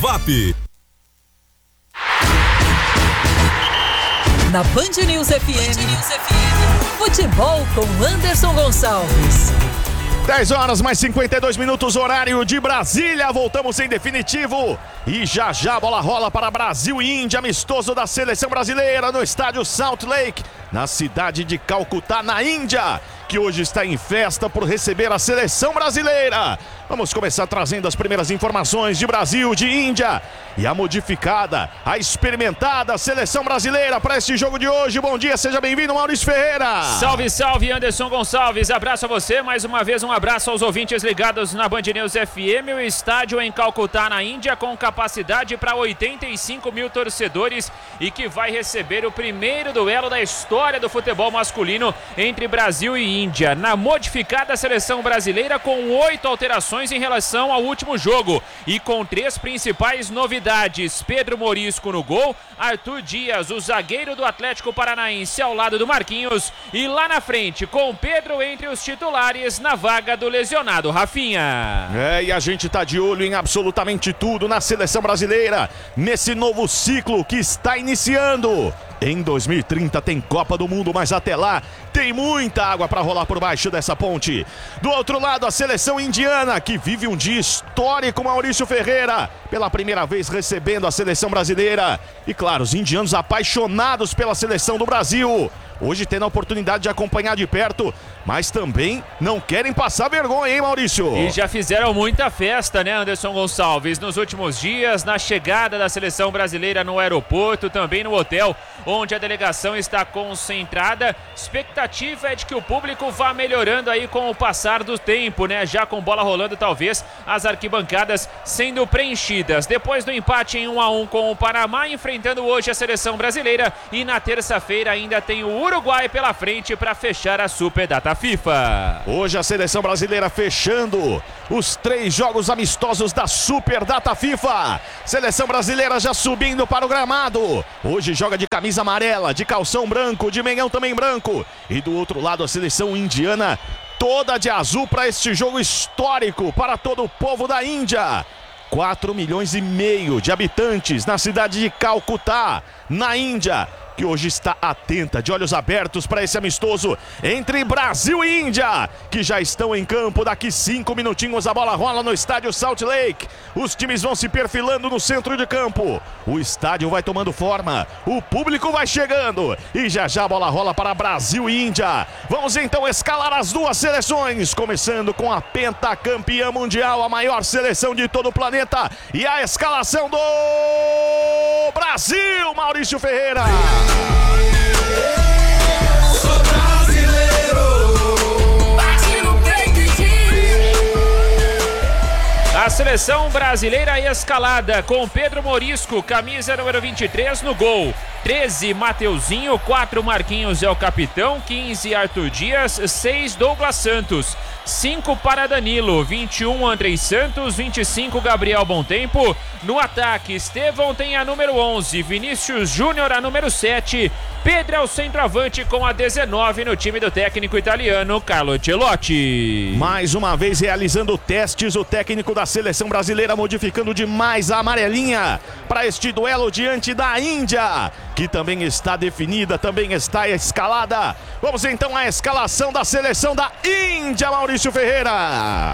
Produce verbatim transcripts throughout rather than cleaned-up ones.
W A P. Na Band News F M, futebol com Anderson Gonçalves. dez horas mais cinquenta e dois minutos, horário de Brasília. Voltamos em definitivo. E já já a bola rola para Brasil e Índia, amistoso da seleção brasileira no estádio Salt Lake, na cidade de Calcutá, na Índia, que hoje está em festa por receber a seleção brasileira. Vamos começar trazendo as primeiras informações de Brasil, de Índia e a modificada, a experimentada seleção brasileira para este jogo de hoje. Bom dia, seja bem-vindo, Maurício Ferreira. Salve, salve, Anderson Gonçalves. Abraço a você, mais uma vez um abraço aos ouvintes ligados na Band News F M. O estádio em Calcutá, na Índia, com capacidade para oitenta e cinco mil torcedores e que vai receber o primeiro duelo da história do futebol masculino entre Brasil e Índia. Na modificada seleção brasileira com oito alterações em relação ao último jogo e com três principais novidades: Pedro Morisco no gol, Arthur Dias, o zagueiro do Atlético Paranaense, ao lado do Marquinhos, e lá na frente com Pedro entre os titulares na vaga do lesionado Rafinha. É, e a gente tá de olho em absolutamente tudo na seleção brasileira, nesse novo ciclo que está iniciando. Em dois mil e trinta tem Copa do Mundo, mas até lá tem muita água para rolar por baixo dessa ponte. Do outro lado, a seleção indiana, que vive um dia histórico, Maurício Ferreira, pela primeira vez recebendo a seleção brasileira. E claro, os indianos apaixonados pela seleção do Brasil, hoje tendo a oportunidade de acompanhar de perto, mas também não querem passar vergonha, hein, Maurício? E já fizeram muita festa, né, Anderson Gonçalves, nos últimos dias, na chegada da seleção brasileira no aeroporto, também no hotel onde a delegação está concentrada. Expectativa é de que o público vá melhorando aí com o passar do tempo, né, já com bola rolando, talvez as arquibancadas sendo preenchidas. Depois do empate em um a um com o Panamá, enfrentando hoje a seleção brasileira, e na terça-feira ainda tem o Uruguai pela frente para fechar a Super Data FIFA. Hoje a seleção brasileira fechando os três jogos amistosos da Super Data FIFA. Seleção brasileira já subindo para o gramado. Hoje joga de camisa amarela, de calção branco, de meião também branco. E do outro lado a seleção indiana toda de azul para este jogo histórico para todo o povo da Índia. quatro milhões e meio de habitantes na cidade de Calcutá, na Índia, que hoje está atenta, de olhos abertos para esse amistoso entre Brasil e Índia, que já estão em campo. Daqui cinco minutinhos a bola rola no estádio Salt Lake. Os times vão se perfilando no centro de campo. O estádio vai tomando forma, o público vai chegando e já já a bola rola para Brasil e Índia. Vamos então escalar as duas seleções, começando com a pentacampeã mundial, a maior seleção de todo o planeta, e a escalação do Brasil, Maurício Ferreira. Sou brasileiro, bate no peito e a seleção brasileira escalada com Pedro Morisco, camisa número vinte e três, no gol. treze, Mateuzinho. quatro, Marquinhos é o capitão. quinze, Arthur Dias. seis, Douglas Santos. cinco para Danilo. vinte e um, Andrei Santos. vinte e cinco, Gabriel Bontempo. No ataque, Estevão tem a número onze. Vinícius Júnior a número sete. Pedro é o centroavante com a dezenove no time do técnico italiano Carlo Ancelotti. Mais uma vez realizando testes, o técnico da seleção brasileira modificando demais a amarelinha para este duelo diante da Índia, que também está definida, também está escalada. Vamos então à escalação da seleção da Índia, Maurício Ferreira.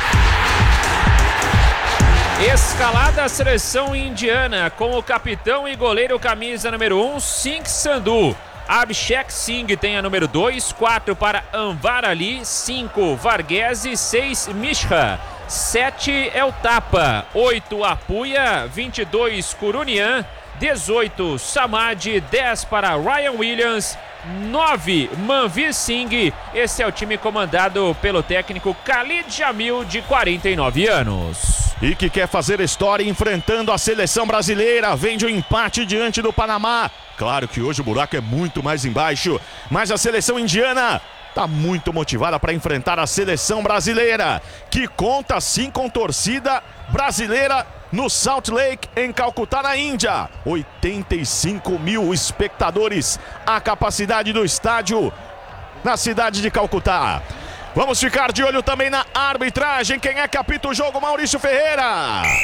Escalada a seleção indiana com o capitão e goleiro camisa número um, Singh Sandhu. Abhishek Singh tem a número dois, quatro para Anwar Ali, cinco Varghese, seis Mishra, sete é o Tapa, oito Apuia, vinte e dois Kurunian, dezoito Samad, dez para Ryan Williams, nove Manvir Singh. Esse é o time comandado pelo técnico Khalid Jamil, de quarenta e nove anos. E que quer fazer história enfrentando a seleção brasileira. Vem de um empate diante do Panamá. Claro que hoje o buraco é muito mais embaixo, mas a seleção indiana está muito motivada para enfrentar a seleção brasileira, que conta sim com torcida brasileira no Salt Lake, em Calcutá, na Índia. oitenta e cinco mil espectadores a capacidade do estádio na cidade de Calcutá. Vamos ficar de olho também na arbitragem. Quem é que apita o jogo, Maurício Ferreira?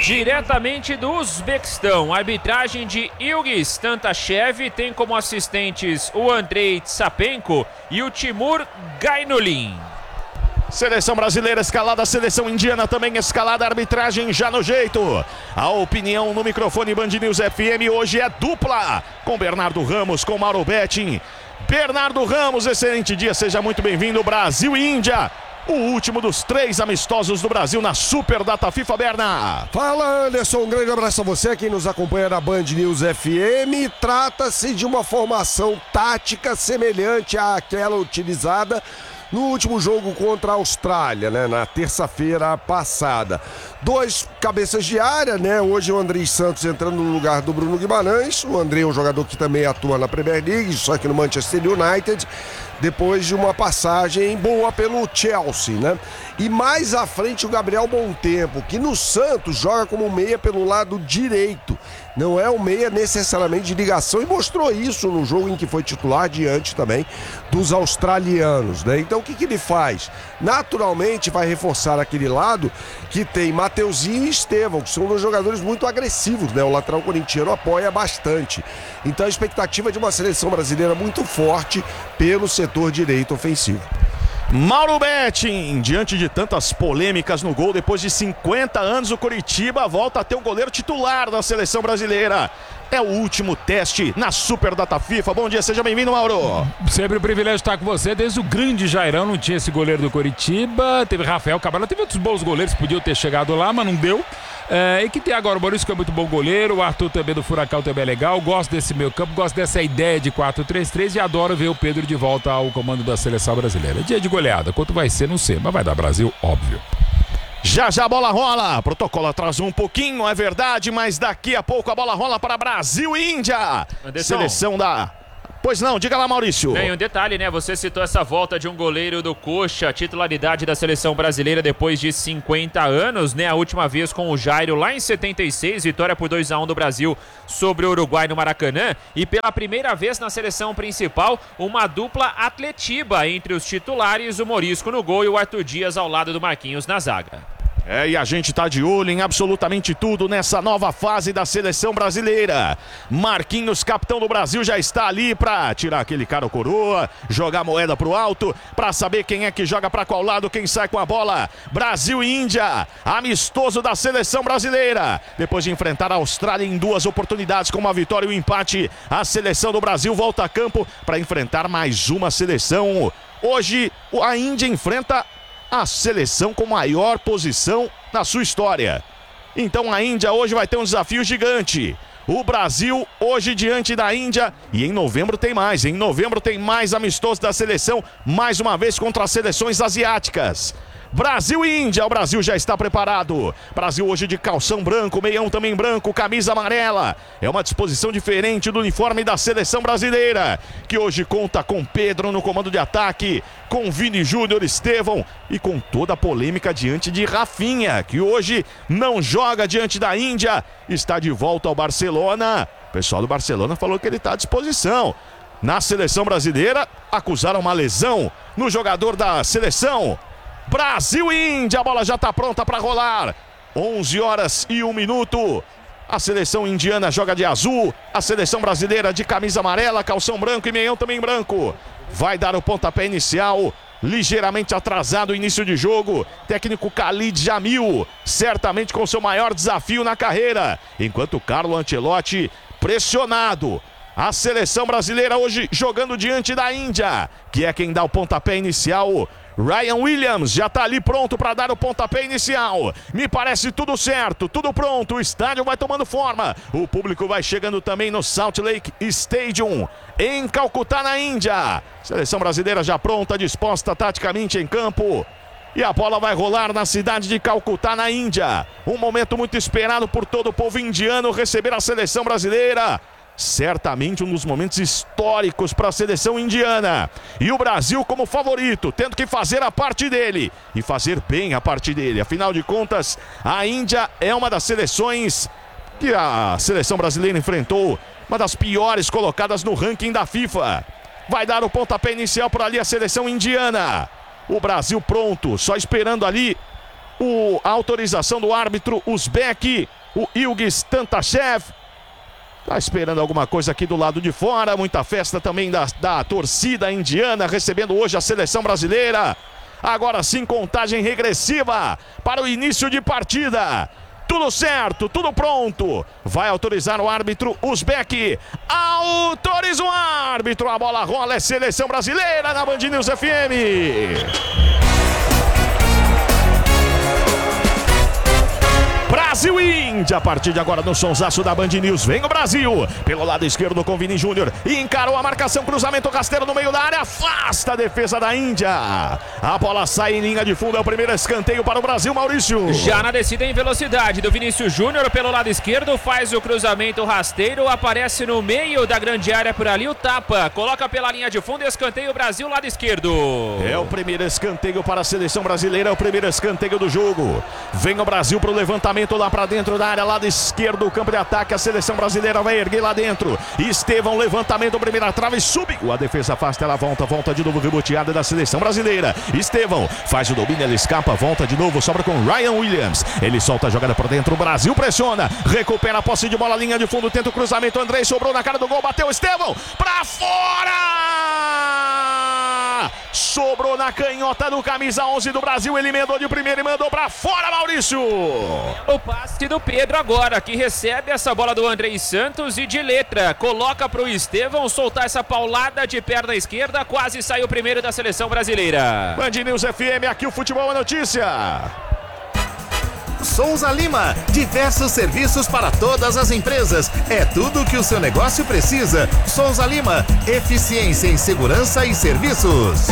Diretamente do Uzbequistão, arbitragem de Ilgiz Tantashev, tem como assistentes o Andrei Tsapenko e o Timur Gainulin. Seleção brasileira escalada, seleção indiana também escalada, arbitragem já no jeito. A opinião no microfone Band News F M hoje é dupla, com Bernardo Ramos, com Mauro Betting. Bernardo Ramos, excelente dia, seja muito bem-vindo. Brasil e Índia, o último dos três amistosos do Brasil na Super Data FIFA, Berna. Fala, Anderson, um grande abraço a você, quem nos acompanha na Band News F M. Trata-se de uma formação tática semelhante àquela utilizada no último jogo contra a Austrália, né, na terça-feira passada. Dois cabeças de área, né? Hoje o Andrei Santos entrando no lugar do Bruno Guimarães. O Andrei é um jogador que também atua na Premier League, só que no Manchester United, depois de uma passagem boa pelo Chelsea, né? E mais à frente o Gabriel Montempo, que no Santos joga como meia pelo lado direito. Não é um meia necessariamente de ligação, e mostrou isso no jogo em que foi titular diante também dos australianos, né? Então o que que ele faz? Naturalmente vai reforçar aquele lado que tem Mateuzinho e Estevão, que são dois jogadores muito agressivos, né? O lateral corintiano apoia bastante. Então a expectativa é de uma seleção brasileira muito forte pelo setor direito ofensivo. Mauro Betting, diante de tantas polêmicas no gol, depois de cinquenta anos o Coritiba volta a ter um goleiro titular da seleção brasileira. É o último teste na Super Data FIFA. Bom dia, seja bem-vindo, Mauro. Sempre um privilégio estar com você. Desde o grande Jairão não tinha esse goleiro do Coritiba. Teve Rafael Cabral, teve outros bons goleiros que podiam ter chegado lá, mas não deu. É, e que tem agora o Maurício, que é muito bom goleiro. O Arthur também do Furacão também é legal. Gosto desse meio campo, gosto dessa ideia de quatro três três e adoro ver o Pedro de volta ao comando da seleção brasileira. Dia de goleada, quanto vai ser, não sei, mas vai dar Brasil, óbvio. Já já a bola rola, protocolo atrasou um pouquinho, é verdade, mas daqui a pouco a bola rola para Brasil e Índia. Anderson. Seleção da... Pois não, diga lá, Maurício. Bem, um detalhe, né? Você citou essa volta de um goleiro do Coxa, titularidade da seleção brasileira depois de cinquenta anos, né? A última vez com o Jairo lá em setenta e seis, vitória por dois a um do Brasil sobre o Uruguai no Maracanã. E pela primeira vez na seleção principal, uma dupla Atletiba entre os titulares, o Morisco no gol e o Arthur Dias ao lado do Marquinhos na zaga. É, e a gente tá de olho em absolutamente tudo nessa nova fase da seleção brasileira. Marquinhos, capitão do Brasil, já está ali pra tirar aquele cara ou coroa, jogar moeda pro alto, pra saber quem é que joga pra qual lado, quem sai com a bola. Brasil e Índia, amistoso da seleção brasileira. Depois de enfrentar a Austrália em duas oportunidades com uma vitória e um empate, a seleção do Brasil volta a campo para enfrentar mais uma seleção. Hoje, a Índia enfrenta a seleção com maior posição na sua história. Então a Índia hoje vai ter um desafio gigante. O Brasil hoje diante da Índia, e em novembro tem mais. Em novembro tem mais amistoso da seleção, mais uma vez contra as seleções asiáticas. Brasil e Índia, o Brasil já está preparado. Brasil hoje de calção branco, meião também branco, camisa amarela. É uma disposição diferente do uniforme da seleção brasileira, que hoje conta com Pedro no comando de ataque, com Vini Júnior, Estevão e com toda a polêmica diante de Rafinha, que hoje não joga diante da Índia, está de volta ao Barcelona. O pessoal do Barcelona falou que ele está à disposição. Na seleção brasileira, acusaram uma lesão no jogador da seleção. Brasil e Índia, a bola já está pronta para rolar. onze horas e um minuto. A seleção indiana joga de azul, a seleção brasileira de camisa amarela, calção branco e meião também branco. Vai dar o pontapé inicial, ligeiramente atrasado o início de jogo. Técnico Khalid Jamil, certamente com seu maior desafio na carreira. Enquanto Carlo Ancelotti pressionado. A seleção brasileira hoje jogando diante da Índia, que é quem dá o pontapé inicial. Ryan Williams já está ali pronto para dar o pontapé inicial. Me parece tudo certo, tudo pronto. O estádio vai tomando forma. O público vai chegando também no Salt Lake Stadium, em Calcutá, na Índia. Seleção brasileira já pronta, disposta taticamente em campo. E a bola vai rolar na cidade de Calcutá, na Índia. Um momento muito esperado por todo o povo indiano receber a seleção brasileira. Certamente um dos momentos históricos para a seleção indiana. E o Brasil como favorito, tendo que fazer a parte dele. E fazer bem a parte dele. Afinal de contas, a Índia é uma das seleções que a seleção brasileira enfrentou. Uma das piores colocadas no ranking da FIFA. Vai dar o pontapé inicial por ali a seleção indiana. O Brasil pronto, só esperando ali o, a autorização do árbitro Uzbek, o Ilgiz Tantashev. Tá esperando alguma coisa aqui do lado de fora. Muita festa também da, da torcida indiana, recebendo hoje a seleção brasileira. Agora sim, contagem regressiva para o início de partida. Tudo certo, tudo pronto. Vai autorizar o árbitro Uzbek. Autoriza o árbitro. A bola rola, é seleção brasileira na Band News F M. Brasil e Índia, a partir de agora no sonsaço da Band News. Vem o Brasil, pelo lado esquerdo com Vini Júnior. Encarou a marcação, cruzamento rasteiro no meio da área. Afasta a defesa da Índia. A bola sai em linha de fundo, é o primeiro escanteio para o Brasil, Maurício. Já na descida em velocidade do Vinícius Júnior pelo lado esquerdo. Faz o cruzamento rasteiro, aparece no meio da grande área por ali o tapa. Coloca pela linha de fundo, escanteio Brasil, lado esquerdo. É o primeiro escanteio para a seleção brasileira, é o primeiro escanteio do jogo. Vem o Brasil para o levantamento lá para dentro da área, lado esquerdo, o campo de ataque. A seleção brasileira vai erguer lá dentro. Estevão, levantamento, primeira trave, subiu. A defesa afasta, ela volta, volta de novo, reboteada da seleção brasileira. Estevão faz o domínio, ele escapa, volta de novo, sobra com Ryan Williams. Ele solta a jogada por dentro, o Brasil pressiona, recupera a posse de bola, linha de fundo, tenta o cruzamento. Andrei sobrou na cara do gol, bateu Estevão, pra fora! Sobrou na canhota do camisa onze do Brasil, ele emendou de primeira e mandou pra fora, Maurício. O passe do Pedro agora, que recebe essa bola do Andrei Santos e de letra coloca pro Estevão soltar essa paulada de perna esquerda, quase saiu o primeiro da seleção brasileira. Band News F M, aqui o Futebol é Notícia. Souza Lima, diversos serviços para todas as empresas. É tudo o que o seu negócio precisa. Souza Lima, eficiência em segurança e serviços.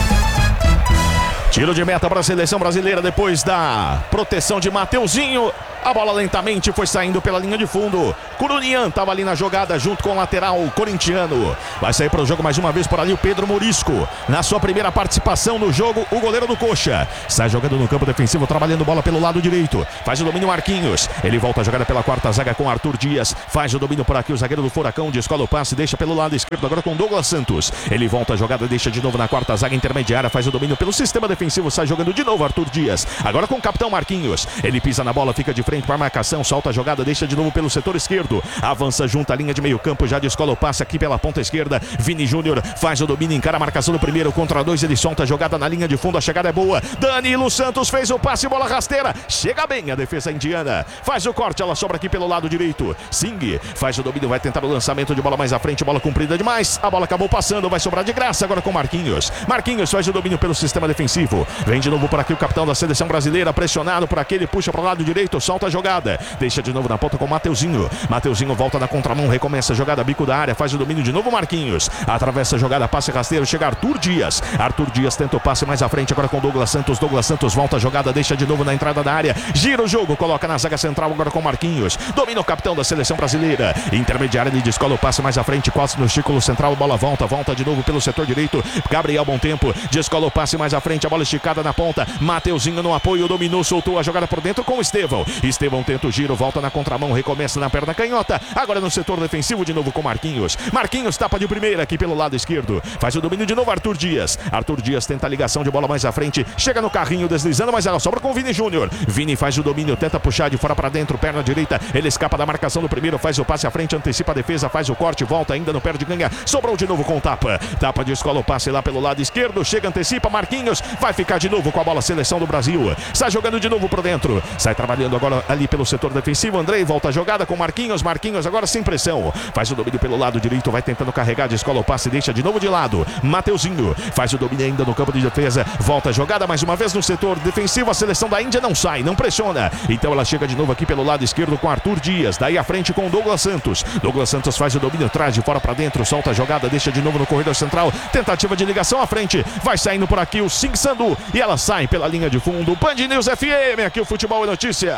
Tiro de meta para a seleção brasileira depois da proteção de Mateuzinho. A bola lentamente foi saindo pela linha de fundo. Curunian estava ali na jogada junto com o lateral corintiano. Vai sair para o jogo mais uma vez por ali o Pedro Morisco. Na sua primeira participação no jogo, o goleiro do Coxa. Sai jogando no campo defensivo, trabalhando bola pelo lado direito. Faz o domínio Marquinhos. Ele volta a jogada pela quarta zaga com Arthur Dias. Faz o domínio por aqui o zagueiro do Furacão. Descola o passe, deixa pelo lado esquerdo agora com Douglas Santos. Ele volta a jogada, deixa de novo na quarta zaga intermediária. Faz o domínio pelo sistema defensivo. Sai jogando de novo Arthur Dias. Agora com o capitão Marquinhos. Ele pisa na bola, fica de frente para a marcação, solta a jogada, deixa de novo pelo setor esquerdo, avança junto à linha de meio campo, já descola o passe aqui pela ponta esquerda. Vini Júnior faz o domínio, encara a marcação do primeiro contra dois, ele solta a jogada na linha de fundo, a chegada é boa. Danilo Santos fez o passe, bola rasteira, chega bem a defesa indiana, faz o corte, ela sobra aqui pelo lado direito. Singh faz o domínio, vai tentar o lançamento de bola mais à frente, bola comprida demais, a bola acabou passando, vai sobrar de graça agora com Marquinhos. Marquinhos faz o domínio pelo sistema defensivo, vem de novo por aqui o capitão da seleção brasileira, pressionado por aqui, ele puxa para o lado direito, solta a jogada. Deixa de novo na ponta com o Mateuzinho. Mateuzinho volta na contramão, recomeça a jogada, bico da área, faz o domínio de novo Marquinhos. Atravessa a jogada, passe rasteiro, chega Arthur Dias. Arthur Dias tenta o passe mais à frente agora com Douglas Santos. Douglas Santos volta a jogada, deixa de novo na entrada da área. Gira o jogo, coloca na zaga central agora com Marquinhos. Domina o capitão da seleção brasileira. Intermediária, ele descola o passe mais à frente, quase no círculo central, bola volta, volta de novo pelo setor direito. Gabriel, bom tempo, descola o passe mais à frente, a bola esticada na ponta. Mateuzinho no apoio, dominou, soltou a jogada por dentro com o Estevão. Estevão tenta o giro, volta na contramão, recomeça na perna canhota, agora no setor defensivo de novo com Marquinhos. Marquinhos tapa de primeira aqui pelo lado esquerdo, faz o domínio de novo Arthur Dias. Arthur Dias tenta a ligação de bola mais à frente, chega no carrinho deslizando, mas ela sobra com o Vini Júnior. Vini faz o domínio, tenta puxar de fora para dentro, perna direita, ele escapa da marcação do primeiro, faz o passe à frente, antecipa a defesa, faz o corte, volta ainda no perde, ganha, sobrou de novo com o tapa. Tapa de escola o passe lá pelo lado esquerdo, chega, antecipa, Marquinhos vai ficar de novo com a bola, seleção do Brasil. Sai jogando de novo por dentro, sai trabalhando agora ali pelo setor defensivo, Andrei volta a jogada com Marquinhos, Marquinhos agora sem pressão, faz o domínio pelo lado direito, vai tentando carregar, descola o passe, deixa de novo de lado, Mateuzinho faz o domínio ainda no campo de defesa, volta a jogada mais uma vez no setor defensivo, a seleção da Índia não sai, não pressiona, então ela chega de novo aqui pelo lado esquerdo com Arthur Dias, daí à frente com Douglas Santos, Douglas Santos faz o domínio, traz de fora para dentro, solta a jogada, deixa de novo no corredor central, tentativa de ligação à frente, vai saindo por aqui o Singh Sandhu e ela sai pela linha de fundo. Band News F M, aqui o Futebol é Notícia.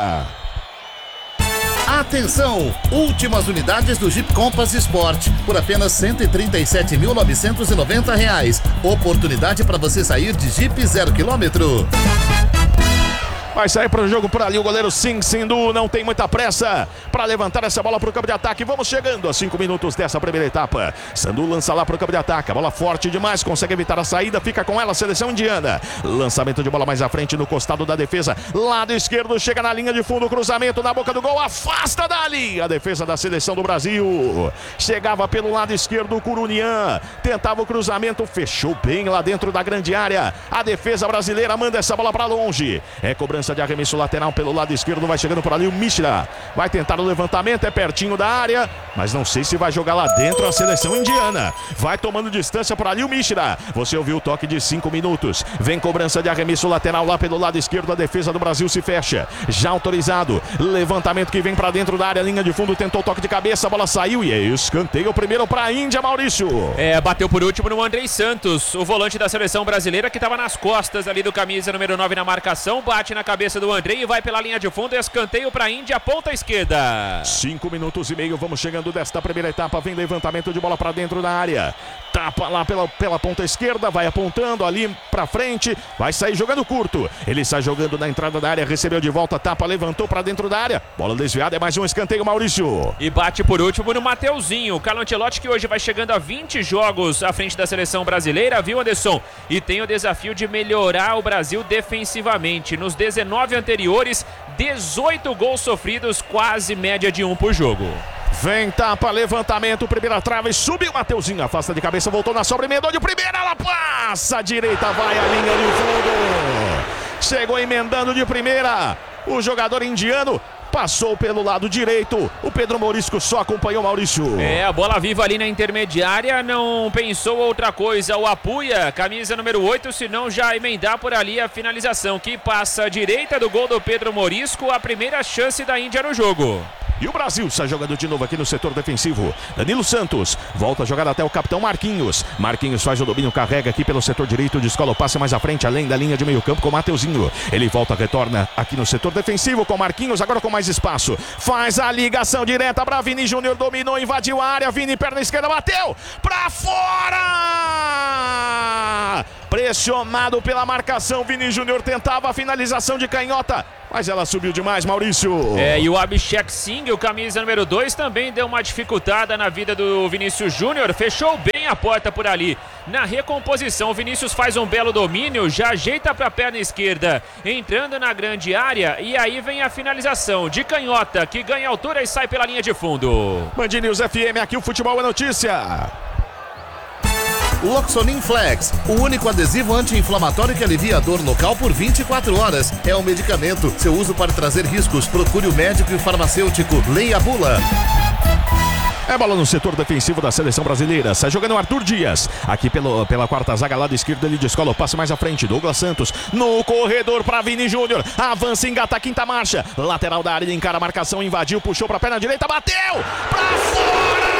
Atenção! Últimas unidades do Jeep Compass Sport por apenas cento e trinta e sete mil novecentos e noventa reais. Oportunidade para você sair de Jeep zero quilômetro. Vai sair para o jogo por ali o goleiro Sim Sindu, não tem muita pressa para levantar essa bola para o campo de ataque. Vamos chegando a cinco minutos dessa primeira etapa. Sandu lança lá para o campo de ataque, a bola forte demais, consegue evitar a saída, fica com ela a seleção indiana. Lançamento de bola mais à frente no costado da defesa, lado esquerdo, chega na linha de fundo, cruzamento na boca do gol, afasta dali a defesa da seleção do Brasil. Chegava pelo lado esquerdo o Curunian, tentava o cruzamento, fechou bem lá dentro da grande área. A defesa brasileira manda essa bola para longe. É cobrança de arremesso lateral pelo lado esquerdo, vai chegando por ali o Mishra, vai tentar o levantamento, é pertinho da área, mas não sei se vai jogar lá dentro a seleção indiana. Vai tomando distância por ali o Mishra. Você ouviu o toque de cinco minutos, vem cobrança de arremesso lateral lá pelo lado esquerdo, a defesa do Brasil se fecha, já autorizado, levantamento que vem para dentro da área, linha de fundo, tentou o toque de cabeça, a bola saiu e é escanteio primeiro para a Índia, Maurício. É, bateu por último no Andrei Santos, o volante da seleção brasileira que estava nas costas ali do camisa número nove na marcação, bate na cabeça do Andrei e vai pela linha de fundo, escanteio para a Índia, ponta esquerda. Cinco minutos e meio, vamos chegando desta primeira etapa, vem levantamento de bola para dentro da área, tapa lá pela, pela ponta esquerda, vai apontando ali para frente, vai sair jogando curto, ele sai jogando na entrada da área, recebeu de volta, tapa, levantou para dentro da área, bola desviada, é mais um escanteio, Maurício. E bate por último no Mateuzinho, o Carlo Ancelotti que hoje vai chegando a vinte jogos à frente da seleção brasileira, viu, Anderson? E tem o desafio de melhorar o Brasil defensivamente, nos dezenove anteriores, dezoito gols sofridos, quase média de um por jogo. Vem tapa, levantamento, primeira trave, subiu Mateuzinho, afasta de cabeça, voltou na sobra, emendou de primeira, ela passa à direita, vai a linha de fundo. Chegou emendando de primeira, o jogador indiano passou pelo lado direito, o Pedro Morisco só acompanhou, Maurício. É, a bola viva ali na intermediária, não pensou outra coisa, o Apuia, camisa número oito, senão já emendar por ali a finalização, que passa à direita do gol do Pedro Morisco, a primeira chance da Índia no jogo. E o Brasil está jogando de novo aqui no setor defensivo. Danilo Santos volta a jogar até o capitão Marquinhos. Marquinhos faz o domínio, carrega aqui pelo setor direito, descola o passe mais à frente, além da linha de meio campo com o Mateuzinho. Ele volta, retorna aqui no setor defensivo com Marquinhos, agora com mais espaço. Faz a ligação direta para Vini Júnior, dominou, invadiu a área, Vini, perna esquerda, bateu para fora! Pressionado pela marcação, Vini Júnior tentava a finalização de canhota, mas ela subiu demais, Maurício. É, e o Abhishek Singh, o camisa número dois, também deu uma dificultada na vida do Vinícius Júnior, fechou bem a porta por ali. Na recomposição, o Vinícius faz um belo domínio, já ajeita para a perna esquerda, entrando na grande área, e aí vem a finalização de canhota, que ganha altura e sai pela linha de fundo. Band News F M, aqui o futebol é notícia. Loxonin Flex, o único adesivo anti-inflamatório que alivia a dor local por vinte e quatro horas. É um medicamento. Seu uso pode trazer riscos. Procure o médico e o farmacêutico. Leia a bula. É bola no setor defensivo da seleção brasileira. Sai jogando o Arthur Dias. Aqui pelo, pela quarta zaga, lado esquerdo, ele descola o passe mais à frente. Douglas Santos no corredor para Vini Júnior. Avança, engata a quinta marcha. Lateral da área, encara a marcação, invadiu, puxou para a perna direita, bateu para fora!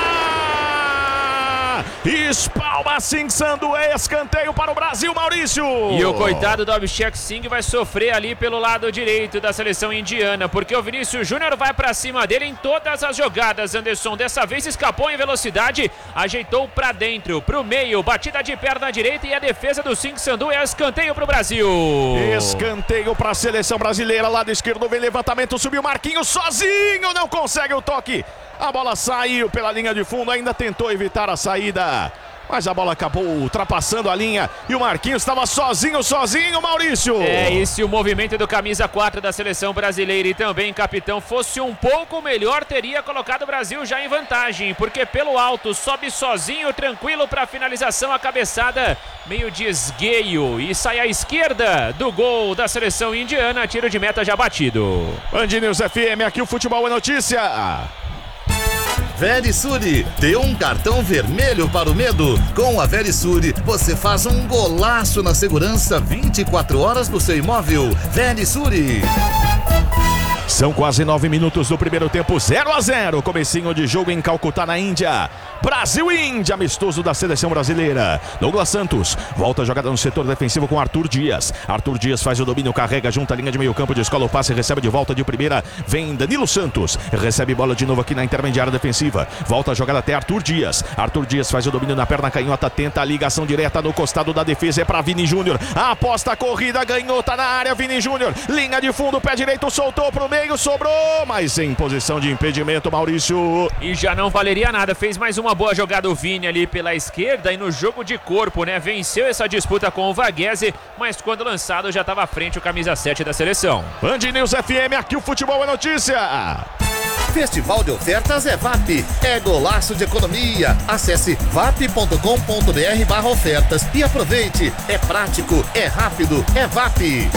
Espalma Sim Sandu, escanteio para o Brasil, Maurício. E o coitado do Abhishek Singh vai sofrer ali pelo lado direito da seleção indiana, porque o Vinícius Júnior vai para cima dele em todas as jogadas, Anderson. Dessa vez escapou em velocidade, ajeitou para dentro, para o meio, batida de perna direita, e a defesa do Sim Sandu é escanteio para o Brasil. Escanteio para a seleção brasileira, lado esquerdo, vem levantamento, subiu Marquinhos sozinho, não consegue o toque. A bola saiu pela linha de fundo, ainda tentou evitar a saída, mas a bola acabou ultrapassando a linha e o Marquinhos estava sozinho, sozinho, Maurício. É, e se o movimento do camisa quatro da seleção brasileira e também capitão fosse um pouco melhor, teria colocado o Brasil já em vantagem, porque pelo alto sobe sozinho, tranquilo para a finalização, a cabeçada meio de esgueio e sai à esquerda do gol da seleção indiana, tiro de meta já batido. Band News F M, aqui o futebol é notícia. Verisure, dê um cartão vermelho para o medo. Com a Verisure, você faz um golaço na segurança vinte e quatro horas do seu imóvel. Verisure. São quase nove minutos do primeiro tempo, zero a zero. Comecinho de jogo em Calcutá, na Índia. Brasil e Índia, amistoso da seleção brasileira. Douglas Santos volta a jogada no setor defensivo com Arthur Dias. Arthur Dias faz o domínio, carrega junto à linha de meio campo, descola o passe, recebe de volta de primeira. Vem Danilo Santos, recebe bola de novo aqui na intermediária defensiva. Volta a jogada até Arthur Dias. Arthur Dias faz o domínio na perna canhota, tenta a ligação direta no costado da defesa. É para Vini Júnior. Aposta a corrida, ganhou, tá na área. Vini Júnior, linha de fundo, pé direito, soltou pro meio, sobrou, mas em posição de impedimento, Maurício. E já não valeria nada, fez mais uma boa jogada o Vini ali pela esquerda e no jogo de corpo, né? Venceu essa disputa com o Vaguese, mas quando lançado já estava à frente o camisa sete da seleção. Band News F M, aqui o futebol é notícia. Festival de ofertas é V A P, é golaço de economia. Acesse vap ponto com ponto br barra ofertas e aproveite. É prático, é rápido, é V A P.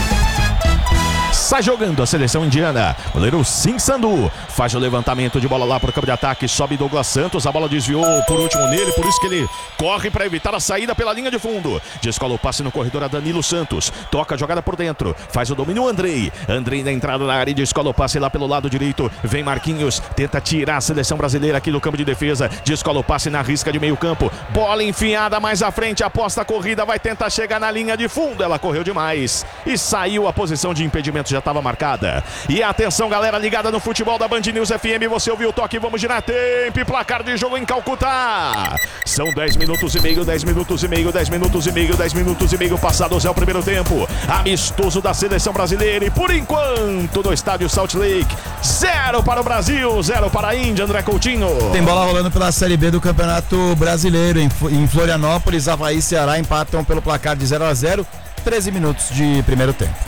Sai jogando a seleção indiana. Goleiro Singh Sandhu faz o levantamento de bola lá para o campo de ataque. Sobe Douglas Santos. A bola desviou por último nele. Por isso que ele corre para evitar a saída pela linha de fundo. Descola o passe no corredor a Danilo Santos. Toca a jogada por dentro. Faz o domínio Andrei. Andrei na entrada na área e descola o passe lá pelo lado direito. Vem Marquinhos. Tenta tirar a seleção brasileira aqui do campo de defesa. Descola o passe na risca de meio campo. Bola enfiada mais à frente. Aposta a corrida. Vai tentar chegar na linha de fundo. Ela correu demais. E saiu. A posição de impedimento já estava marcada. E atenção, galera ligada no futebol da Band News F M, você ouviu o toque, vamos girar tempo e placar de jogo em Calcutá. São dez minutos e meio, dez minutos e meio, dez minutos e meio, dez minutos e meio passados é o primeiro tempo. Amistoso da seleção brasileira e por enquanto no estádio Salt Lake, zero para o Brasil, zero para a Índia, André Coutinho. Tem bola rolando pela Série B do Campeonato Brasileiro em Florianópolis, Avaí e Ceará empatam pelo placar de zero a zero, treze minutos de primeiro tempo.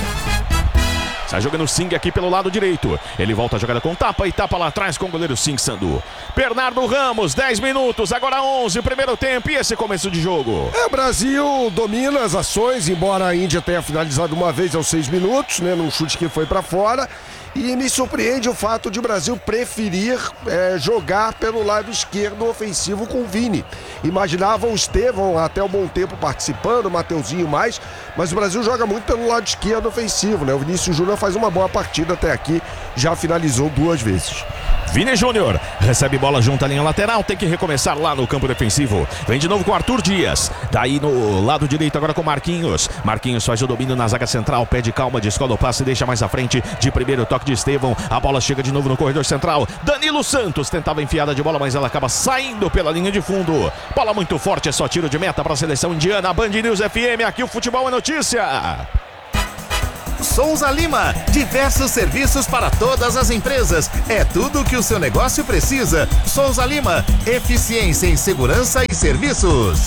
Sai jogando o Singh aqui pelo lado direito. Ele volta a jogada com tapa e tapa lá atrás com o goleiro Singh Sandhu. Bernardo Ramos, dez minutos, agora onze, primeiro tempo e esse começo de jogo. É, o Brasil domina as ações, embora a Índia tenha finalizado uma vez aos seis minutos, né, num chute que foi para fora. E me surpreende o fato de o Brasil preferir é, jogar pelo lado esquerdo ofensivo com o Vini. Imaginava o Estevão até um bom tempo participando, o Mateuzinho mais, mas o Brasil joga muito pelo lado esquerdo ofensivo, né? O Vinícius Júnior faz uma boa partida até aqui, já finalizou duas vezes. Vini Júnior recebe bola junto à linha lateral, tem que recomeçar lá no campo defensivo. Vem de novo com Arthur Dias. Daí no lado direito agora com Marquinhos. Marquinhos faz o domínio na zaga central, pede calma, descola o passe, deixa mais à frente. De primeiro toque de Estevão, a bola chega de novo no corredor central. Danilo Santos tentava enfiada de bola, mas ela acaba saindo pela linha de fundo. Bola muito forte, é só tiro de meta para a seleção indiana. Band News F M, aqui o futebol é notícia. Souza Lima, diversos serviços para todas as empresas. É tudo o que o seu negócio precisa. Souza Lima, eficiência em segurança e serviços.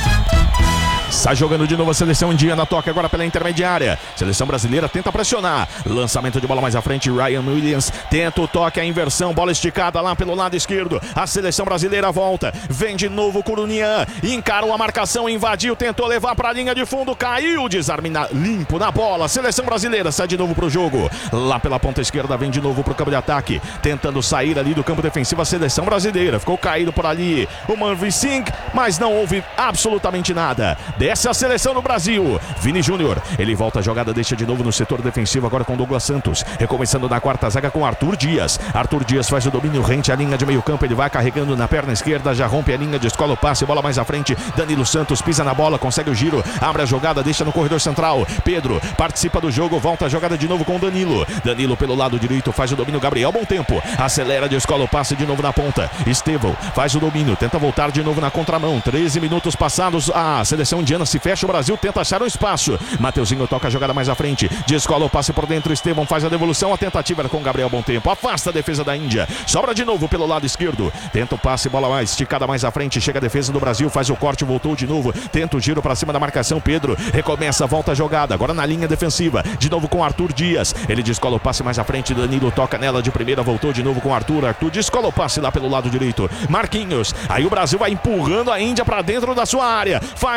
Sai jogando de novo a seleção indiana, toca agora pela intermediária. Seleção brasileira tenta pressionar. Lançamento de bola mais à frente, Ryan Williams tenta o toque, a inversão, bola esticada lá pelo lado esquerdo. A seleção brasileira volta, vem de novo Curunian, encarou a marcação, invadiu, tentou levar para a linha de fundo, caiu, desarme na, limpo na bola. Seleção brasileira sai de novo pro jogo. Lá pela ponta esquerda vem de novo pro campo de ataque, tentando sair ali do campo defensivo a seleção brasileira. Ficou caído por ali o Manvi Singh, mas não houve absolutamente nada. Desce a seleção no Brasil. Vini Júnior, ele volta a jogada, deixa de novo no setor defensivo agora com Douglas Santos. Recomeçando na quarta zaga com Arthur Dias. Arthur Dias faz o domínio, rente a linha de meio campo, ele vai carregando na perna esquerda, já rompe a linha, descola o passe, bola mais à frente. Danilo Santos pisa na bola, consegue o giro, abre a jogada, deixa no corredor central. Pedro participa do jogo, volta a jogada de novo com Danilo. Danilo pelo lado direito faz o domínio, Gabriel, bom tempo. Acelera, descola o passe de novo na ponta. Estevão faz o domínio, tenta voltar de novo na contramão. treze minutos passados, a seleção indiana se fecha, o Brasil tenta achar um espaço. Mateuzinho toca a jogada mais à frente, descola o passe por dentro, Estevão faz a devolução, a tentativa era com Gabriel, bom tempo, afasta a defesa da Índia, sobra de novo pelo lado esquerdo, tenta o passe, bola mais esticada mais à frente, chega a defesa do Brasil, faz o corte, voltou de novo, tenta o giro para cima da marcação, Pedro recomeça, volta a jogada, agora na linha defensiva, de novo com Arthur Dias, ele descola o passe mais à frente, Danilo toca nela de primeira, voltou de novo com Arthur, Arthur descola o passe lá pelo lado direito, Marquinhos, aí o Brasil vai empurrando a Índia para dentro da sua área, faz o domínio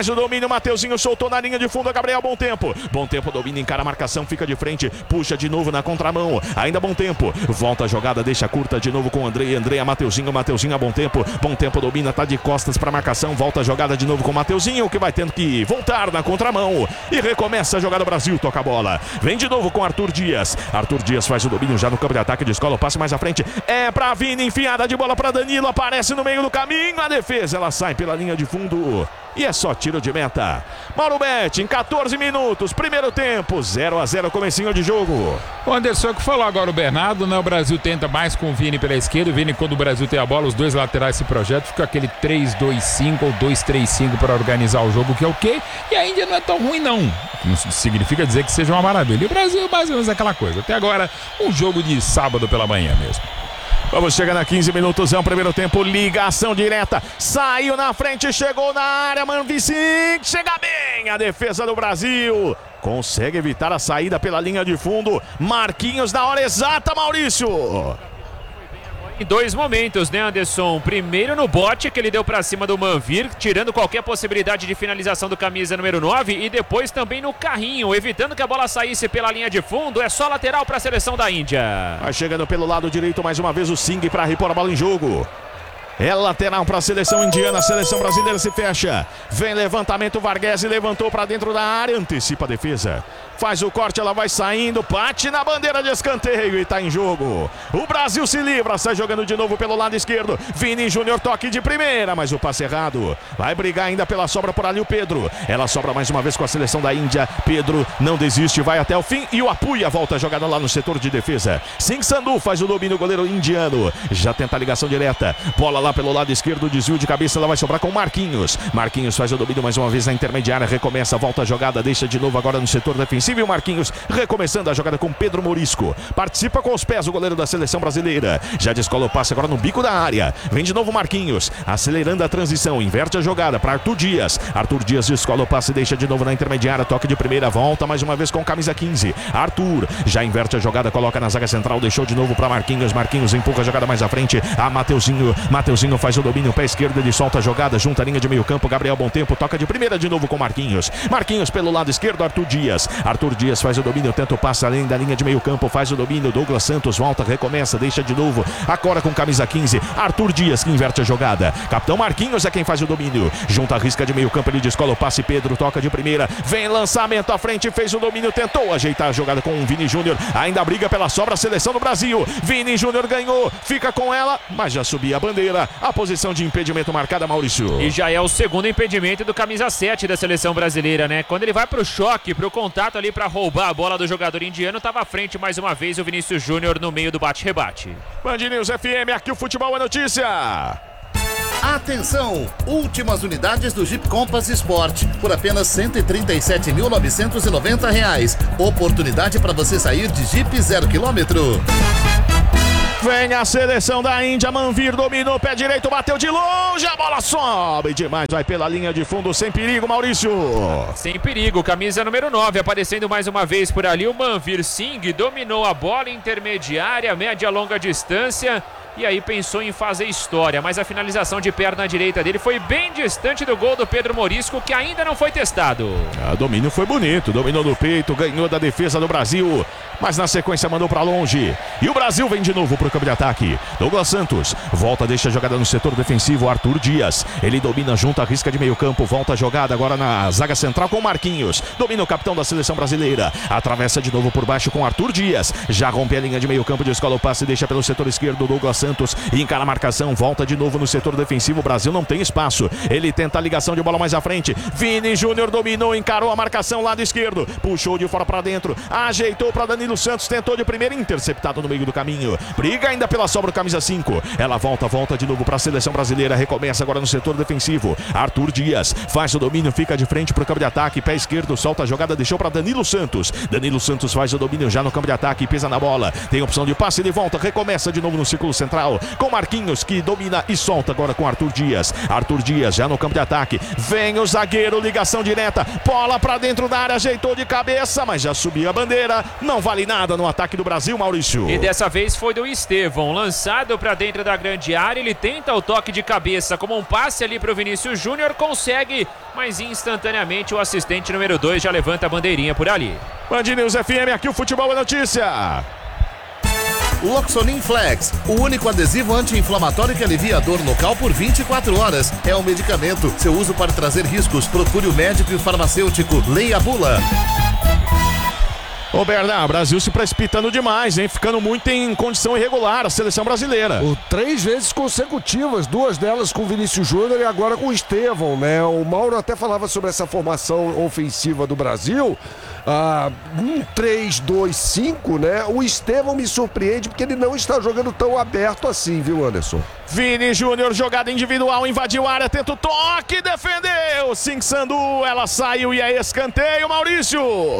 domínio, Mateuzinho soltou na linha de fundo, Gabriel, bom tempo. Bom tempo, domina, encara a marcação, fica de frente, puxa de novo na contramão. Ainda bom tempo, volta a jogada, deixa curta de novo com o André. André, Mateuzinho, Mateuzinho a bom tempo. Bom tempo, domina, tá de costas pra marcação, volta a jogada de novo com o Mateuzinho, que vai tendo que voltar na contramão. E recomeça a jogada, Brasil, toca a bola. Vem de novo com Arthur Dias. Arthur Dias faz o domínio já no campo de ataque, descola o passe mais à frente. É pra Vini, enfiada de bola pra Danilo, aparece no meio do caminho. A defesa, ela sai pela linha de fundo. E é só tiro de meta. Mauro Betti, em catorze minutos, primeiro tempo, zero a zero, comecinho de jogo. O Anderson que falou agora, o Bernardo, né? O Brasil tenta mais com o Vini pela esquerda. O Vini, quando o Brasil tem a bola, os dois laterais se projetam, fica aquele três dois cinco ou dois três cinco para organizar o jogo, que é o quê? E a Índia não é tão ruim, não. Não significa dizer que seja uma maravilha. E o Brasil, mais ou menos, é aquela coisa. Até agora, um jogo de sábado pela manhã mesmo. Vamos chegando a quinze minutos, é um primeiro tempo, ligação direta, saiu na frente, chegou na área, Manvicinho, chega bem a defesa do Brasil, consegue evitar a saída pela linha de fundo, Marquinhos na hora exata, Maurício. Em dois momentos, né, Anderson? Primeiro no bote que ele deu pra cima do Manvir, tirando qualquer possibilidade de finalização do camisa número nove, e depois também no carrinho, evitando que a bola saísse pela linha de fundo. É só lateral para a seleção da Índia. Vai chegando pelo lado direito mais uma vez o Singh para repor a bola em jogo. É lateral para a seleção indiana, a seleção brasileira se fecha. Vem levantamento, Varghese levantou para dentro da área, antecipa a defesa. Faz o corte, ela vai saindo, bate na bandeira de escanteio e tá em jogo. O Brasil se livra, sai jogando de novo pelo lado esquerdo. Vini Júnior, toque de primeira, mas o passe errado. Vai brigar ainda pela sobra por ali o Pedro. Ela sobra mais uma vez com a seleção da Índia. Pedro não desiste, vai até o fim e o Apuia volta a jogada lá no setor de defesa. Singh Sandhu faz o domínio, goleiro indiano. Já tenta a ligação direta. Bola lá pelo lado esquerdo, desvio de cabeça, ela vai sobrar com Marquinhos. Marquinhos faz o domínio mais uma vez na intermediária, recomeça, volta a jogada, deixa de novo agora no setor defensivo. E o Marquinhos recomeçando a jogada com Pedro Morisco. Participa com os pés o goleiro da seleção brasileira. Já descola o passe agora no bico da área. Vem de novo Marquinhos, acelerando a transição, inverte a jogada para Arthur Dias. Arthur Dias descola o passe, deixa de novo na intermediária, toque de primeira, volta mais uma vez com camisa quinze. Arthur já inverte a jogada, coloca na zaga central, deixou de novo para Marquinhos. Marquinhos empurra a jogada mais à frente. A Mateuzinho. Mateuzinho faz o domínio, pé esquerdo, ele solta a jogada, junta a linha de meio campo. Gabriel bom tempo, toca de primeira de novo com Marquinhos. Marquinhos pelo lado esquerdo, Arthur Dias. Arthur Dias faz o domínio, tenta o passe além da linha de meio campo, faz o domínio. Douglas Santos volta, recomeça, deixa de novo. Agora com camisa quinze, Arthur Dias que inverte a jogada. Capitão Marquinhos é quem faz o domínio. Junta a risca de meio campo, ele descola o passe. Pedro toca de primeira, vem lançamento à frente, fez o domínio, tentou ajeitar a jogada com o Vini Júnior. Ainda briga pela sobra a seleção do Brasil. Vini Júnior ganhou, fica com ela, mas já subia a bandeira. A posição de impedimento marcada, Maurício. E já é o segundo impedimento do camisa sete da seleção brasileira, né? Quando ele vai pro choque, pro contato ali pra roubar a bola do jogador indiano, tava à frente mais uma vez o Vinícius Júnior no meio do bate-rebate. Band News F M, aqui o futebol é notícia. Atenção! Últimas unidades do Jeep Compass Sport por apenas cento e trinta e sete mil novecentos e noventa reais. Oportunidade para você sair de Jeep zero quilômetro. Vem a seleção da Índia, Manvir dominou, pé direito, bateu de longe, a bola sobe demais, vai pela linha de fundo, sem perigo, Maurício. Sem perigo, camisa número nove, aparecendo mais uma vez por ali, o Manvir Singh dominou a bola intermediária, média longa distância. E aí pensou em fazer história, mas a finalização de perna direita dele foi bem distante do gol do Pedro Morisco, que ainda não foi testado. O domínio foi bonito, dominou no peito, ganhou da defesa do Brasil, mas na sequência mandou pra longe. E o Brasil vem de novo pro campo de ataque. Douglas Santos volta, deixa a jogada no setor defensivo, Arthur Dias. Ele domina junto à risca de meio campo, volta a jogada agora na zaga central com Marquinhos. Domina o capitão da seleção brasileira, atravessa de novo por baixo com Arthur Dias. Já rompe a linha de meio campo, descola o passe, deixa pelo setor esquerdo, Douglas Santos. Santos encara a marcação, volta de novo no setor defensivo. O Brasil não tem espaço, ele tenta a ligação de bola mais à frente. Vini Júnior dominou, encarou a marcação lado esquerdo, puxou de fora para dentro, ajeitou para Danilo Santos, tentou de primeira, interceptado no meio do caminho. Briga ainda pela sobra, camisa cinco. Ela volta, volta de novo para a seleção brasileira, recomeça agora no setor defensivo. Arthur Dias faz o domínio, fica de frente para o campo de ataque, pé esquerdo, solta a jogada, deixou para Danilo Santos. Danilo Santos faz o domínio já no campo de ataque, pisa na bola, tem opção de passe, ele volta, recomeça de novo no círculo central central, com Marquinhos que domina e solta agora com Arthur Dias. Arthur Dias já no campo de ataque. Vem o zagueiro, ligação direta. Bola pra dentro da área, ajeitou de cabeça, mas já subiu a bandeira. Não vale nada no ataque do Brasil, Maurício. E dessa vez foi do Estevão, lançado pra dentro da grande área. Ele tenta o toque de cabeça como um passe ali pro Vinícius Júnior, consegue, mas instantaneamente o assistente número dois já levanta a bandeirinha por ali. Band News F M, aqui o futebol é notícia. Loxonin Flex, o único adesivo anti-inflamatório que alivia a dor local por vinte e quatro horas. É um medicamento. Seu uso pode trazer riscos. Procure o médico e o farmacêutico. Leia a bula. Ô Bernard, Brasil se precipitando demais, hein? Ficando muito em condição irregular a seleção brasileira. O três vezes consecutivas, duas delas com o Vinícius Júnior e agora com o Estevão, né? O Mauro até falava sobre essa formação ofensiva do Brasil. Ah, um três dois cinco, né? O Estevão me surpreende porque ele não está jogando tão aberto assim, viu, Anderson? Vini Júnior, jogada individual, invadiu a área, tenta o toque, defendeu. Sim, Sandu, ela saiu e é escanteio, Maurício.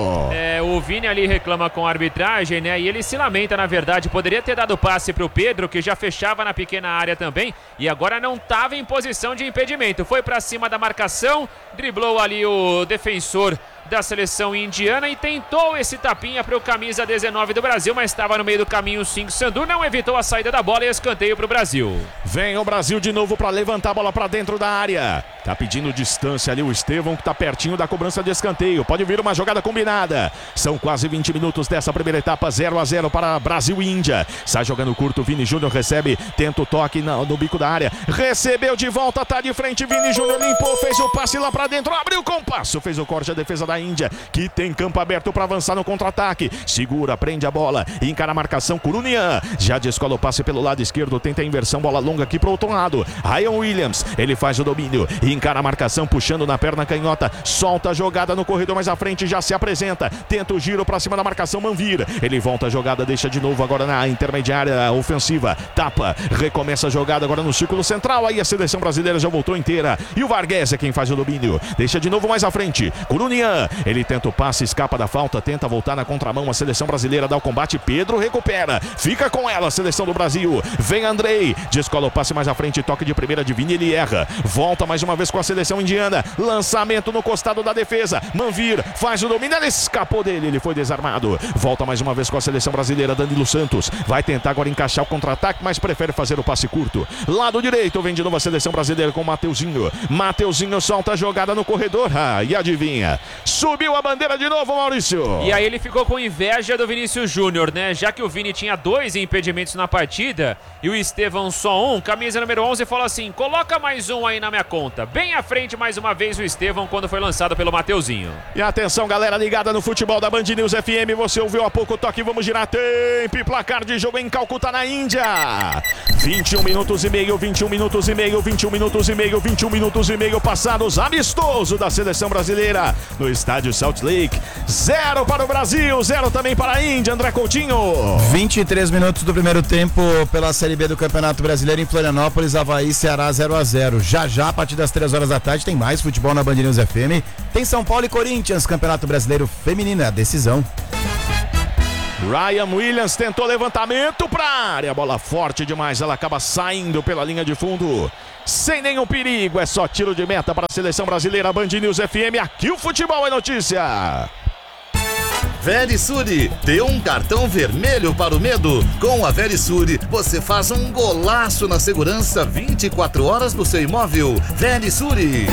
É, o Vini ali reclama com a arbitragem, né? E ele se lamenta, na verdade. Poderia ter dado passe pro Pedro, que já fechava na pequena área também, e agora não estava em posição de impedimento. Foi pra cima da marcação, driblou ali o defensor da seleção indiana e tentou esse tapinha para o camisa dezenove do Brasil, mas estava no meio do caminho. Cinco Sandu não evitou a saída da bola e escanteio para o Brasil. Vem o Brasil de novo para levantar a bola para dentro da área. Tá pedindo distância ali o Estevão, que tá pertinho da cobrança de escanteio. Pode vir uma jogada combinada. São quase vinte minutos dessa primeira etapa, zero a zero para Brasil e Índia. Sai jogando curto, Vini Júnior recebe, tenta o toque no, no bico da área. Recebeu de volta, tá de frente, Vini Júnior limpou, fez o passe lá para dentro, abriu com passo, fez o corte, a defesa da Índia, que tem campo aberto para avançar no contra-ataque. Segura, prende a bola, encara a marcação, Curunian. Já descola o passe pelo lado esquerdo, tenta a inversão, bola longa aqui pro outro lado. Ryan Williams, ele faz o domínio, encara a marcação, puxando na perna canhota, solta a jogada no corredor mais à frente, já se apresenta, tenta o giro pra cima da marcação, Manvir, ele volta a jogada, deixa de novo agora na intermediária ofensiva, tapa, recomeça a jogada agora no círculo central, aí a seleção brasileira já voltou inteira, e o Vargas é quem faz o domínio, deixa de novo mais à frente, Curunian, ele tenta o passe, escapa da falta, tenta voltar na contramão, a seleção brasileira dá o combate, Pedro recupera, fica com ela a seleção do Brasil, vem Andrei, descola o passe mais à frente, toque de primeira de Vini, ele erra, volta mais uma vez com a seleção indiana, lançamento no costado da defesa, Manvir faz o domínio, ele escapou dele, ele foi desarmado, volta mais uma vez com a seleção brasileira, Danilo Santos, vai tentar agora encaixar o contra-ataque, mas prefere fazer o passe curto, lado direito, vem de novo a seleção brasileira com o Mateuzinho, Mateuzinho solta a jogada no corredor, ah, e adivinha, subiu a bandeira de novo, Maurício. E aí ele ficou com inveja do Vinícius Júnior, né, já que o Vini tinha dois impedimentos na partida, e o Estevão só um, camisa número onze falou assim, coloca mais um aí na minha conta, bem à frente mais uma vez o Estevão quando foi lançado pelo Mateuzinho. E atenção galera ligada no futebol da Band News F M, você ouviu há pouco o toque, vamos girar tempo e placar de jogo em Calcutá na Índia. vinte e um minutos e meio, vinte e um minutos e meio, vinte e um minutos e meio, vinte e um minutos e meio passados, amistoso da seleção brasileira no estádio Salt Lake. Zero para o Brasil, zero também para a Índia, André Coutinho. vinte e três minutos do primeiro tempo pela Série B do Campeonato Brasileiro em Florianópolis, Avaí, Ceará zero a zero. Já já, a partir das três horas da tarde, tem mais futebol na Band News F M. Tem São Paulo e Corinthians, Campeonato Brasileiro Feminino, a decisão. Ryan Williams tentou levantamento para a área, bola forte demais, ela acaba saindo pela linha de fundo, sem nenhum perigo, é só tiro de meta para a seleção brasileira. Band News F M, aqui o futebol é notícia. Verisure, dê um cartão vermelho para o medo. Com a Verisure, você faz um golaço na segurança vinte e quatro horas do seu imóvel. Verisure.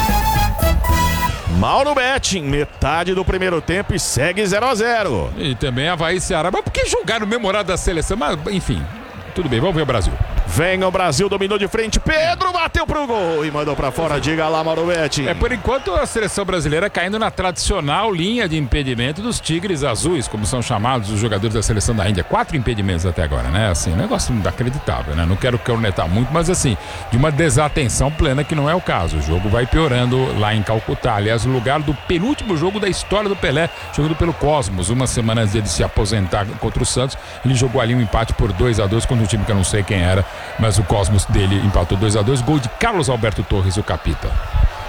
Mauro Betting, metade do primeiro tempo e segue zero a zero. E também Avaí e Ceará, mas por que jogar no mesmo horário da seleção? Mas, enfim, tudo bem, vamos ver o Brasil. Vem o Brasil, dominou de frente, Pedro bateu pro gol e mandou pra fora, diga lá, Mauro Betting. É, por enquanto a seleção brasileira caindo na tradicional linha de impedimento dos tigres azuis, como são chamados os jogadores da seleção da Índia. Quatro impedimentos até agora, né? Assim, negócio inacreditável, né? Não quero cornetar muito, mas assim, de uma desatenção plena que não é o caso. O jogo vai piorando lá em Calcutá. Aliás, no lugar do penúltimo jogo da história do Pelé, jogando pelo Cosmos. Uma semana antes de se aposentar contra o Santos, ele jogou ali um empate por dois a dois contra um time que eu não sei quem era, mas o Cosmos dele empatou dois a dois, gol de Carlos Alberto Torres, o capita.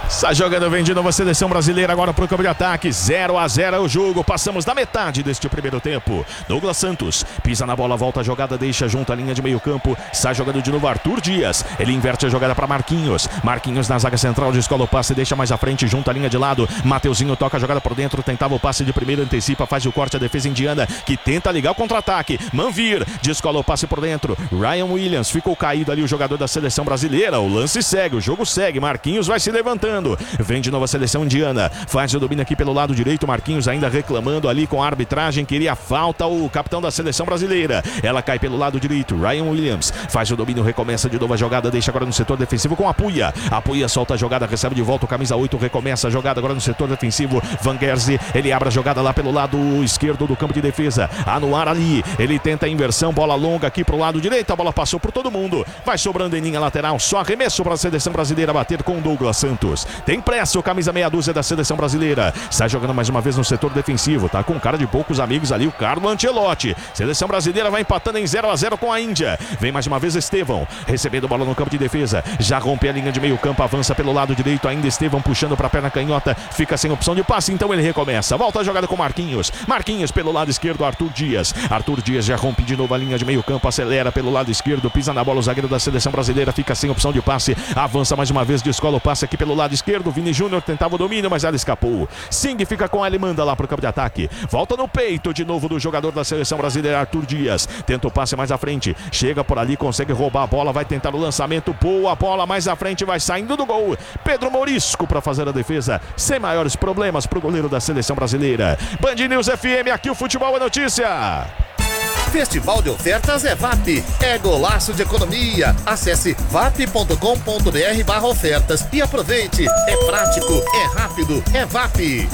Está jogando, vem de novo a seleção brasileira agora pro campo de ataque. zero a zero é o jogo. Passamos da metade deste primeiro tempo. Douglas Santos pisa na bola, volta a jogada, deixa junto à linha de meio campo. Está jogando de novo Arthur Dias. Ele inverte a jogada para Marquinhos. Marquinhos na zaga central, descola o passe, deixa mais à frente, junto à linha de lado. Mateuzinho toca a jogada por dentro, tentava o passe de primeiro, antecipa, faz o corte, a defesa indiana que tenta ligar o contra-ataque. Manvir descola o passe por dentro. Ryan Williams ficou caído ali, o jogador da seleção brasileira. O lance segue, o jogo segue. Marquinhos vai se levantando. Vem de novo a seleção indiana. Faz o domínio aqui pelo lado direito. Marquinhos ainda reclamando ali com a arbitragem. Queria falta o capitão da seleção brasileira. Ela cai pelo lado direito. Ryan Williams faz o domínio, recomeça de novo a jogada. Deixa agora no setor defensivo com a Apuia. Apuia solta a jogada, recebe de volta o camisa oito. Recomeça a jogada agora no setor defensivo. Van Gerze, ele abre a jogada lá pelo lado esquerdo do campo de defesa. Anuar ali. Ele tenta a inversão. Bola longa aqui pro lado direito. A bola passou por todo mundo. Vai sobrando em linha lateral. Só arremesso para a seleção brasileira bater com o Douglas Santos. Tem pressa o camisa meia dúzia da seleção brasileira. Sai jogando mais uma vez no setor defensivo. Tá com cara de poucos amigos ali o Carlo Ancelotti. Seleção brasileira vai empatando em zero a zero com a Índia. Vem mais uma vez Estevão. Recebendo bola no campo de defesa. Já rompe a linha de meio campo. Avança pelo lado direito. Ainda Estevão puxando para a perna canhota. Fica sem opção de passe. Então ele recomeça. Volta a jogada com Marquinhos. Marquinhos pelo lado esquerdo. Arthur Dias. Arthur Dias já rompe de novo a linha de meio campo. Acelera pelo lado esquerdo. Pisa na bola o zagueiro da seleção brasileira. Fica sem opção de passe. Avança mais uma vez. Descola o passe aqui pelo lado esquerdo. Vini Júnior tentava o domínio, mas ela escapou. Singh fica com ela e manda lá pro campo de ataque. Volta no peito de novo do jogador da seleção brasileira, Arthur Dias. Tenta o passe mais à frente. Chega por ali, consegue roubar a bola. Vai tentar o lançamento. Boa bola mais à frente. Vai saindo do gol. Pedro Morisco para fazer a defesa. Sem maiores problemas pro goleiro da seleção brasileira. Band News F M, aqui o futebol é notícia. Festival de ofertas é V A P. É golaço de economia. Acesse vap ponto com ponto br barra ofertas e aproveite. É prático, é rápido, é V A P.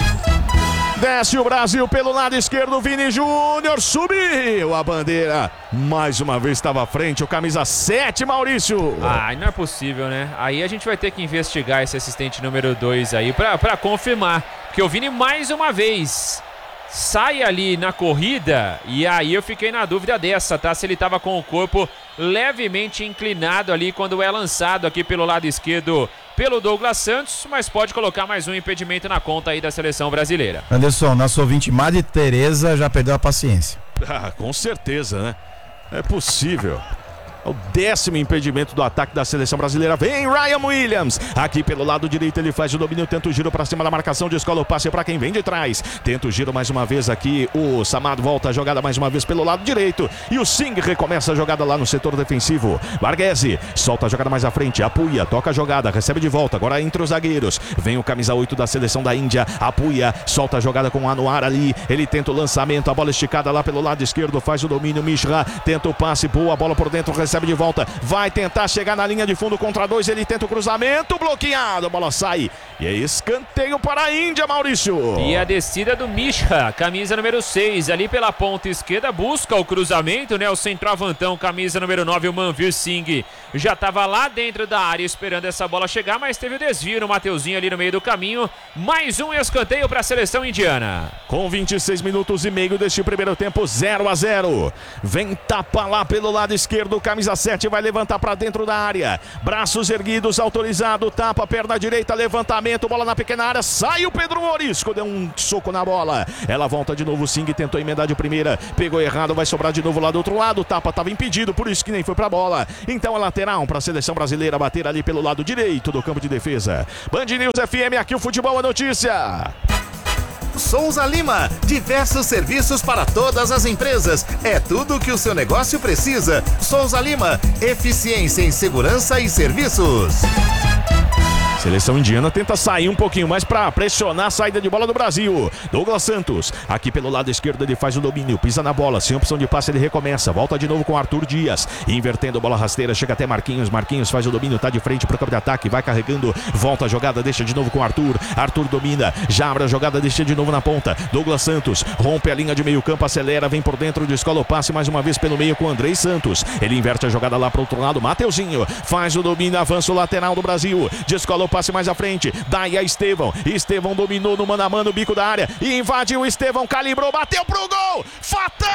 Desce o Brasil pelo lado esquerdo. Vini Júnior subiu a bandeira. Mais uma vez estava à frente o camisa sete, Maurício. Ai, não é possível, né? Aí a gente vai ter que investigar esse assistente número dois aí pra, pra confirmar. Porque o Vini mais uma vez sai ali na corrida, e aí eu fiquei na dúvida dessa, tá? Se ele tava com o corpo levemente inclinado ali quando é lançado aqui pelo lado esquerdo pelo Douglas Santos, mas pode colocar mais um impedimento na conta aí da seleção brasileira. Anderson, nosso ouvinte Madre Teresa já perdeu a paciência. Ah, com certeza, né? É possível. É o décimo impedimento do ataque da seleção brasileira. Vem Ryan Williams. Aqui pelo lado direito ele faz o domínio. Tenta o giro para cima da marcação. Descola o passe para quem vem de trás. Tenta o giro mais uma vez aqui. O Samad volta a jogada mais uma vez pelo lado direito. E o Singh recomeça a jogada lá no setor defensivo. Varghese solta a jogada mais à frente. Apuia, toca a jogada. Recebe de volta. Agora entre os zagueiros. Vem o camisa oito da seleção da Índia. Apuia, solta a jogada com o Anuar ali. Ele tenta o lançamento. A bola esticada lá pelo lado esquerdo. Faz o domínio. Mishra tenta o passe. Boa bola por dentro. Recebe de volta, vai tentar chegar na linha de fundo contra dois, ele tenta o cruzamento, bloqueado, a bola sai, e é escanteio para a Índia, Maurício. E a descida do Mishra, camisa número seis, ali pela ponta esquerda, busca o cruzamento, né, o centroavantão, camisa número nove, o Manvir Singh, já estava lá dentro da área esperando essa bola chegar, mas teve o desvio no Mateuzinho ali no meio do caminho, mais um escanteio para a seleção indiana. Com vinte e seis minutos e meio deste primeiro tempo, zero a zero, vem tapa lá pelo lado esquerdo, camisa sete vai levantar para dentro da área, braços erguidos, autorizado, tapa, perna direita, levantamento, bola na pequena área, sai o Pedro Morisco, deu um soco na bola, ela volta de novo, o Singh tentou emendar de primeira, pegou errado, vai sobrar de novo lá do outro lado, o tapa estava impedido, por isso que nem foi pra bola, então é lateral para a seleção brasileira bater ali pelo lado direito do campo de defesa. Band News F M, aqui o futebol é notícia. Souza Lima, diversos serviços para todas as empresas. É tudo o que o seu negócio precisa. Souza Lima, eficiência em segurança e serviços. Seleção indiana tenta sair um pouquinho mais para pressionar a saída de bola do Brasil. Douglas Santos, aqui pelo lado esquerdo ele faz o domínio, pisa na bola, sem opção de passe ele recomeça, volta de novo com Arthur Dias, invertendo a bola rasteira, chega até Marquinhos, Marquinhos faz o domínio, tá de frente para o campo de ataque, vai carregando, volta a jogada, deixa de novo com Arthur, Arthur domina, já abre a jogada, deixa de novo na ponta, Douglas Santos, rompe a linha de meio campo, acelera, vem por dentro, descola o passe mais uma vez pelo meio com Andrei Santos, ele inverte a jogada lá para o outro lado, Mateuzinho, faz o domínio, avança o lateral do Brasil, descola o passe mais à frente, daí a Estevão, Estevão dominou no mano a mano, bico da área, e invadiu o Estevão, calibrou, bateu pro gol, fatal!